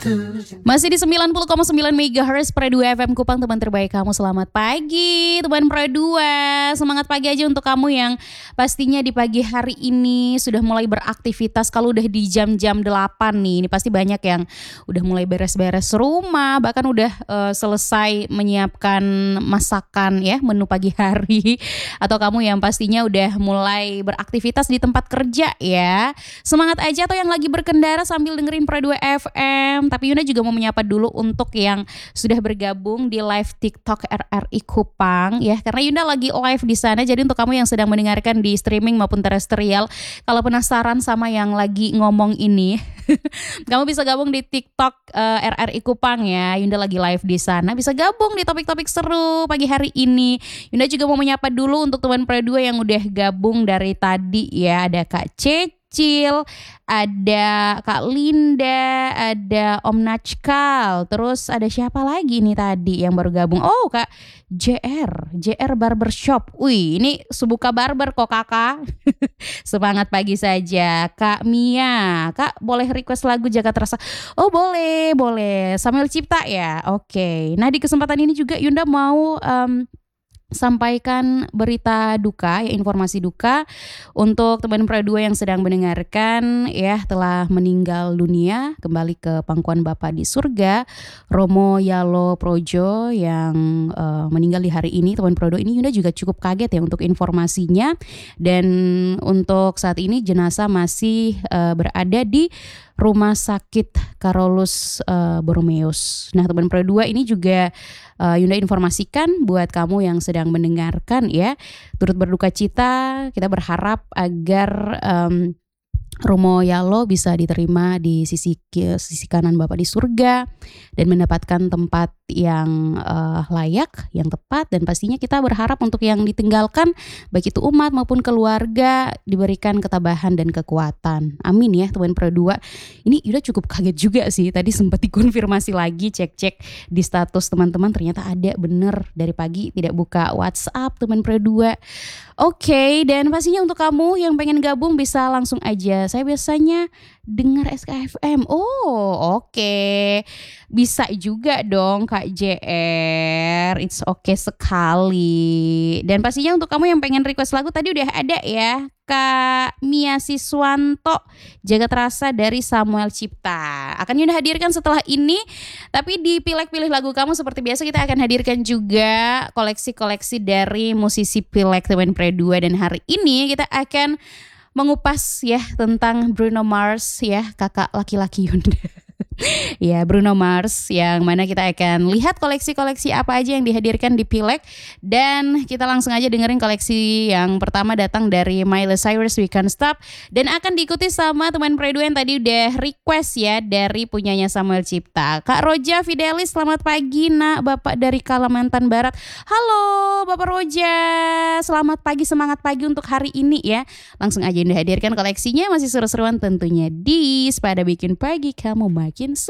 Masih di 90,9 MHz Pro 2 FM Kupang, teman terbaik kamu. Selamat pagi teman Pro 2. Semangat pagi aja untuk kamu yang pastinya di pagi hari ini sudah mulai beraktivitas. Kalau udah di jam-jam 8 nih, ini pasti banyak yang udah mulai beres-beres rumah, bahkan udah selesai menyiapkan masakan ya, menu pagi hari. Atau kamu yang pastinya udah mulai beraktivitas di tempat kerja ya. Semangat aja, atau yang lagi berkendara sambil dengerin Pro 2 FM. Tapi Yuna juga mau menyapa dulu untuk yang sudah bergabung di live TikTok RRI Kupang ya, karena Yuna lagi live di sana. Jadi untuk kamu yang sedang mendengarkan di streaming maupun terestrial, kalau penasaran sama yang lagi ngomong ini, kamu bisa gabung di TikTok RRI Kupang ya. Yunda lagi live di sana, bisa gabung di topik-topik seru pagi hari ini. Yunda juga mau menyapa dulu untuk teman Pro 2 yang udah gabung dari tadi ya. Ada Kak Cecil, ada Kak Linda, ada Om Nachkal, terus ada siapa lagi nih tadi yang baru gabung? Oh, Kak JR Barbershop. Wih, ini Subuka Barber kok kakak. Semangat pagi saja. Kak Mia, Kak boleh request lagu Jaga Terasa? Oh boleh. Samuel Cipta ya. Oke. Nah di kesempatan ini juga Yunda mau sampaikan berita duka ya, informasi duka untuk teman Pro 2 yang sedang mendengarkan ya. Telah meninggal dunia, kembali ke pangkuan Bapa di surga, Romo Yalo Projo yang meninggal di hari ini. Teman Pro 2 ini Yunda juga cukup kaget ya untuk informasinya, dan untuk saat ini jenazah masih berada di Rumah Sakit Karolus Borromeus. Nah teman Pro 2 ini juga Yunda informasikan buat kamu yang sedang mendengarkan ya, turut berduka cita. Kita berharap agar Romo Yalo bisa diterima di sisi kanan Bapa di surga dan mendapatkan tempat yang layak, yang tepat. Dan pastinya kita berharap untuk yang ditinggalkan, baik itu umat maupun keluarga, diberikan ketabahan dan kekuatan. Amin ya teman Pro 2. Ini udah cukup kaget juga sih, tadi sempat dikonfirmasi lagi, cek di status teman-teman, ternyata ada bener. Dari pagi tidak buka WhatsApp teman Pro 2. Oke, dan pastinya untuk kamu yang pengen gabung bisa langsung aja. Saya biasanya dengar SKFM. Oh, oke. Bisa juga dong Kak JR. It's okay sekali. Dan pastinya untuk kamu yang pengen request lagu tadi udah ada ya. Kak Mia Siswanto, Jaga Terasa dari Samuel Cipta. Akan Yunda hadirkan setelah ini. Tapi di Pilek Pilih Lagu Kamu seperti biasa kita akan hadirkan juga koleksi-koleksi dari musisi Pilek teman Pro 2. Dan hari ini kita akan mengupas ya tentang Bruno Mars ya, kakak laki-laki Yunda. Ya, Bruno Mars, yang mana kita akan lihat koleksi-koleksi apa aja yang dihadirkan di Pilek. Dan kita langsung aja dengerin koleksi yang pertama, datang dari Miley Cyrus, We Can't Stop, dan akan diikuti sama teman Pro 2 yang tadi udah request ya, dari punyanya Samuel Cipta. Kak Roja Fidelis, selamat pagi nak, Bapak dari Kalimantan Barat. Halo Bapak Roja, selamat pagi, semangat pagi untuk hari ini ya. Langsung aja dihadirkan koleksinya, masih seru-seruan tentunya di Sepada Bikin Pagi Kamu Makin